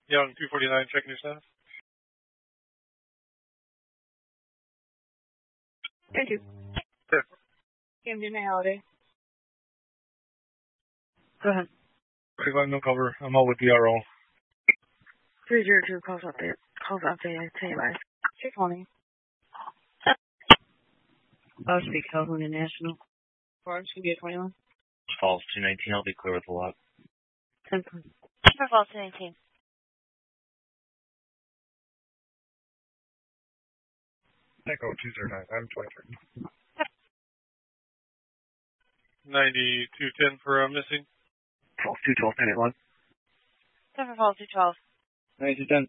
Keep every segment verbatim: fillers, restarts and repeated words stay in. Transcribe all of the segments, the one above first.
Young two forty-nine, checking your status. Thank you. Sure. Camden Holiday. Go ahead. Quick line, no cover. I'm all with D R O. three zero two, calls update. Calls update, I tell you guys. two twenty. I'll speak California National. Forbes, can be a twenty-one. Falls two nineteen, I'll be clear with the lot. ten. For Falls two nineteen. Echo two zero nine, I'm twenty-three. ninety-two ten for uh, missing. Falls two twelve, ten eight one. ten for Falls two twelve. ninety-two ten.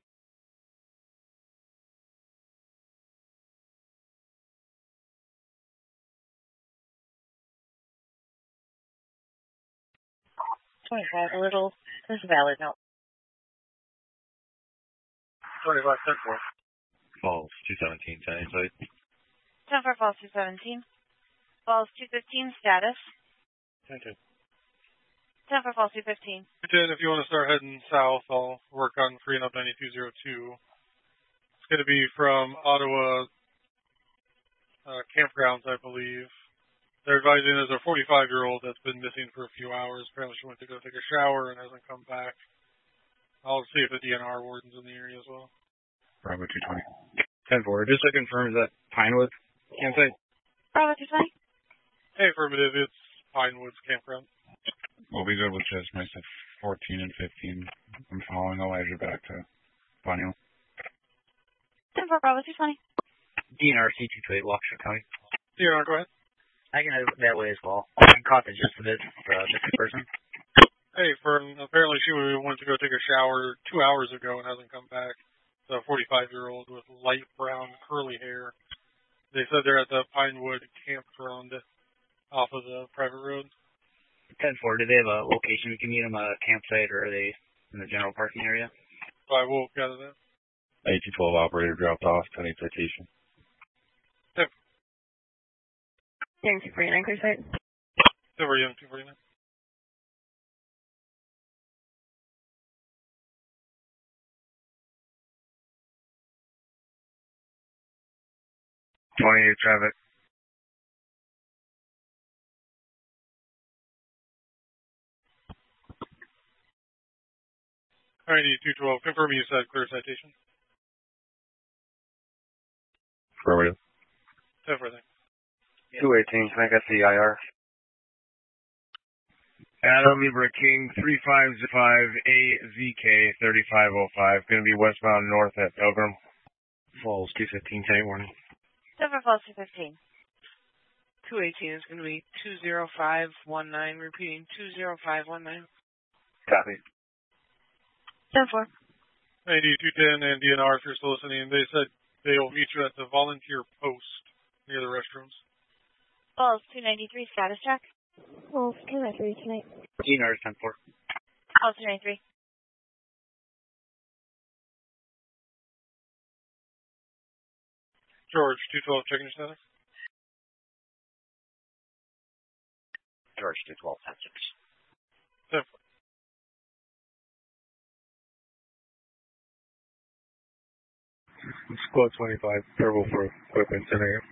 twenty-five, a little. This is valid, no. twenty-five ten for. Falls two seventeen, ten inside. ten for Falls two seventeen. Falls two fifteen, status. ten ten. ten for Falls two fifteen. ten, if you want to start heading south, I'll work on freeing up ninety-two oh two. It's going to be from Ottawa uh, campgrounds, I believe. They're advising there's a forty-five-year-old that's been missing for a few hours. Apparently she went to go take a shower and hasn't come back. I'll see if the D N R warden's in the area as well. Bravo two twenty. ten four, just to confirm, is that Pinewood campsite? Bravo two twenty. Hey, affirmative, it's Pinewoods Campground. We'll be good with just my fourteen and fifteen. I'm following Elijah back to Bonnie. ten for Bravo two twenty. D N R C two twenty, Waukesha County. D N R, go ahead. I can head that way as well. I caught the gist of it for a different person. Hey, Fern, apparently she went to go take a shower two hours ago and hasn't come back. It's a forty-five-year-old with light brown curly hair. They said they're at the Pinewood campground off of the private road. ten four, do they have a location we can meet them, a campsite, or are they in the general parking area? I will gather that. A two twelve operator dropped off, pending citation. Yep. Young two forty-nine, clear site. Silver Young two forty-nine. twenty-eight traffic. ninety-two twelve, confirm you said clear citation. Affirmative. Everything. two eighteen, can I get the I R? Adam Libra King, three five five A Z K, thirty-five oh five. Going to be westbound north at Pilgrim. Falls, two fifteen, ten warning. ten for Falls two fifteen. two eighteen is going to be two zero five one nine, repeating two zero five one nine. Copy. ten four. ninety-two ten and D N R, if you're still listening, they said they'll meet you at the volunteer post near the restrooms. Falls two ninety-three, status check. Falls two ninety-three tonight. D N R is ten four. Falls two ninety-three. George, two twelve, checking your status. George, two twelve, ten six. ten four. Squad twenty-five, Turbo for equipment, ten A M.